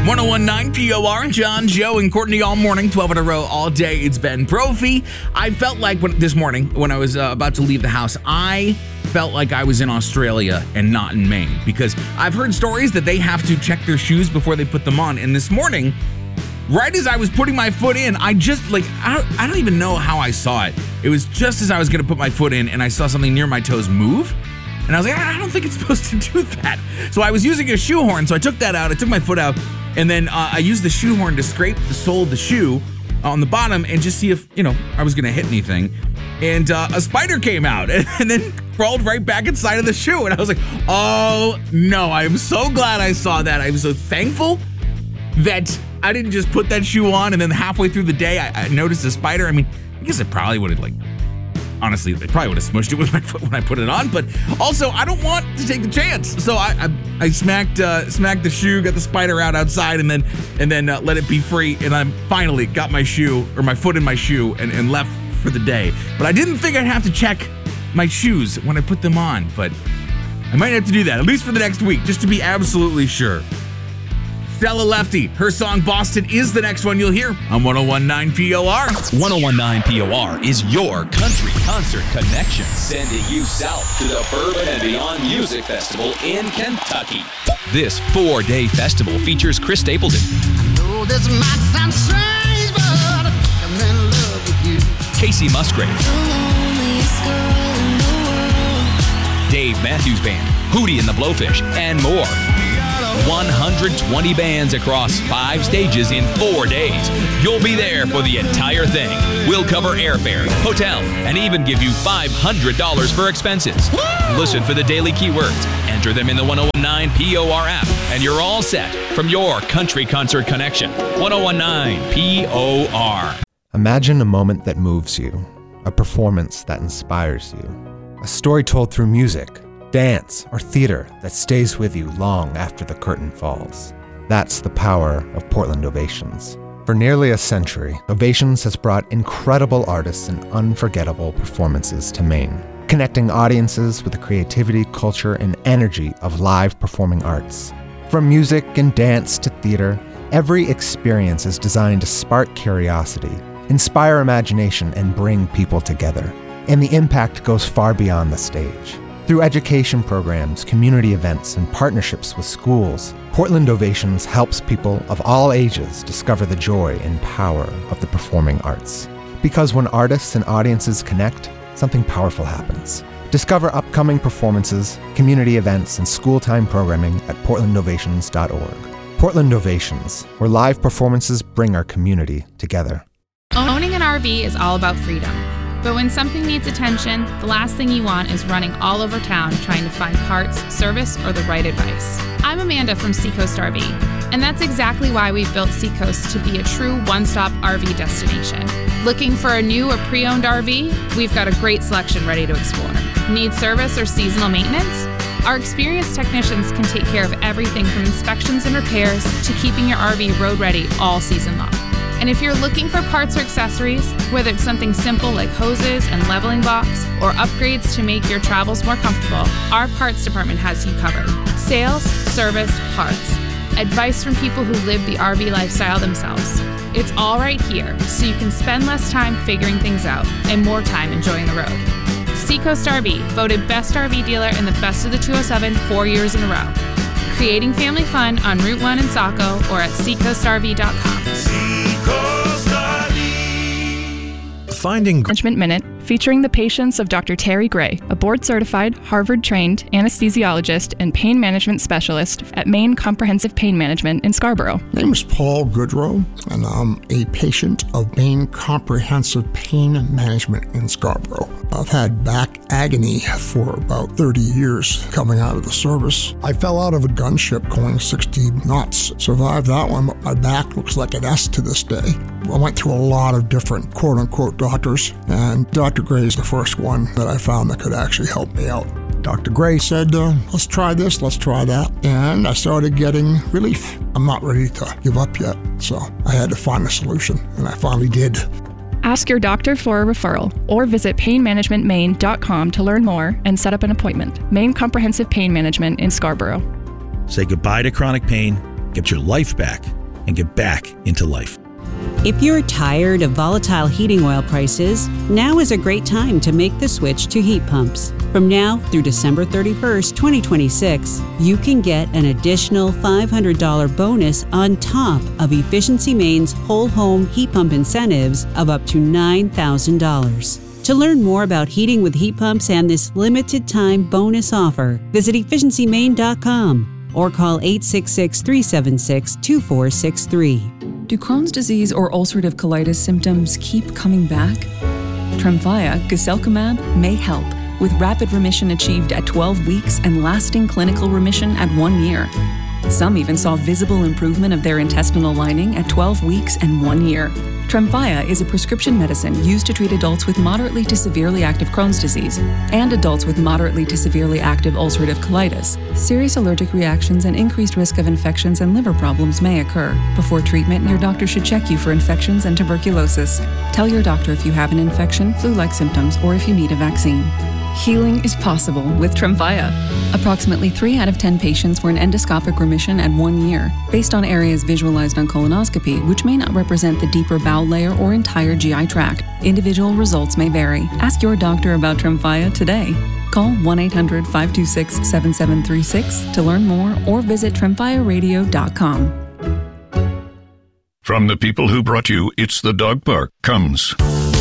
1019 POR, John, Joe, and Courtney all morning, 12 in a row all day. It's Ben Brophy. I felt like this morning when I was about to leave the house, I felt like I was in Australia and not in Maine, because I've heard stories that they have to check their shoes before they put them on. And this morning, right as I was putting my foot in, I don't even know how I saw it. It was just as I was going to put my foot in and I saw something near my toes move. And I was like, I don't think it's supposed to do that. So I was using a shoehorn, so I took that out. I took my foot out, and then I used the shoehorn to scrape the sole of the shoe on the bottom and just see if, I was going to hit anything. And a spider came out and then crawled right back inside of the shoe. And I was like, oh, no, I am so glad I saw that. I'm so thankful that I didn't just put that shoe on and then halfway through the day I noticed a spider. I mean, I guess it probably would have, honestly, they probably would have smushed it with my foot when I put it on, but also I don't want to take the chance. So I smacked the shoe, got the spider out outside, and then let it be free. And I finally got my shoe, or my foot in my shoe, and left for the day. But I didn't think I'd have to check my shoes when I put them on, but I might have to do that, at least for the next week, just to be absolutely sure. Stella Lefty, her song Boston is the next one you'll hear on 1019 POR. 1019 POR is your country concert connection. Sending you south to the Bourbon and Beyond Music Festival in Kentucky. This 4-day festival features Chris Stapleton, know this might sound strange, but I think I'm in love with you. Casey Musgrave, Dave Matthews Band, Hootie and the Blowfish, and more. 120 bands across 5 stages in 4 days. You'll be there for the entire thing. We'll cover airfare, hotel, and even give you $500 for expenses. Woo! Listen for the daily keywords, enter them in the 1019 POR app, and you're all set from your country concert connection. 1019 POR. Imagine a moment that moves you, a performance that inspires you, a story told through music, dance, or theater that stays with you long after the curtain falls. That's the power of Portland Ovations. For nearly a century, Ovations has brought incredible artists and unforgettable performances to Maine, connecting audiences with the creativity, culture, and energy of live performing arts. From music and dance to theater, every experience is designed to spark curiosity, inspire imagination, and bring people together. And the impact goes far beyond the stage. Through education programs, community events, and partnerships with schools, Portland Ovations helps people of all ages discover the joy and power of the performing arts. Because when artists and audiences connect, something powerful happens. Discover upcoming performances, community events, and school-time programming at portlandovations.org. Portland Ovations, where live performances bring our community together. Owning an RV is all about freedom. But when something needs attention, the last thing you want is running all over town trying to find parts, service, or the right advice. I'm Amanda from Seacoast RV, and that's exactly why we've built Seacoast to be a true one-stop RV destination. Looking for a new or pre-owned RV? We've got a great selection ready to explore. Need service or seasonal maintenance? Our experienced technicians can take care of everything from inspections and repairs to keeping your RV road ready all season long. And if you're looking for parts or accessories, whether it's something simple like hoses and leveling blocks, or upgrades to make your travels more comfortable, our parts department has you covered. Sales, service, parts. Advice from people who live the RV lifestyle themselves. It's all right here, so you can spend less time figuring things out and more time enjoying the road. Seacoast RV, voted Best RV Dealer in the Best of the 207 4 years in a row. Creating family fun on Route 1 in Saco or at seacoastrv.com. Finding Management Minute, featuring the patients of Dr. Terry Gray, a board-certified, Harvard-trained anesthesiologist and pain management specialist at Maine Comprehensive Pain Management in Scarborough. My name is Paul Goodrow, and I'm a patient of Maine Comprehensive Pain Management in Scarborough. I've had back agony for about 30 years coming out of the service. I fell out of a gunship going 60 knots. Survived that one, but my back looks like an S to this day. I went through a lot of different quote-unquote doctors, and Dr. Gray is the first one that I found that could actually help me out. Dr. Gray said, let's try this, let's try that, and I started getting relief. I'm not ready to give up yet, so I had to find a solution, and I finally did. Ask your doctor for a referral or visit painmanagementmaine.com to learn more and set up an appointment. Maine Comprehensive Pain Management in Scarborough. Say goodbye to chronic pain, get your life back, and get back into life. If you're tired of volatile heating oil prices, now is a great time to make the switch to heat pumps. From now through December 31st, 2026, you can get an additional $500 bonus on top of Efficiency Maine's whole home heat pump incentives of up to $9,000. To learn more about heating with heat pumps and this limited time bonus offer, visit efficiencymaine.com or call 866-376-2463. Do Crohn's disease or ulcerative colitis symptoms keep coming back? Tremfya, guselkumab, may help, with rapid remission achieved at 12 weeks and lasting clinical remission at 1 year. Some even saw visible improvement of their intestinal lining at 12 weeks and 1 year. Tremfya is a prescription medicine used to treat adults with moderately to severely active Crohn's disease and adults with moderately to severely active ulcerative colitis. Serious allergic reactions and increased risk of infections and liver problems may occur. Before treatment, your doctor should check you for infections and tuberculosis. Tell your doctor if you have an infection, flu-like symptoms, or if you need a vaccine. Healing is possible with Tremfya. Approximately 3 out of 10 patients were in endoscopic remission at 1 year, based on areas visualized on colonoscopy, which may not represent the deeper bowel layer or entire GI tract. Individual results may vary. Ask your doctor about Tremfya today. Call 1-800-526-7736 to learn more or visit tremfyaradio.com. From the people who brought you It's the Dog Park comes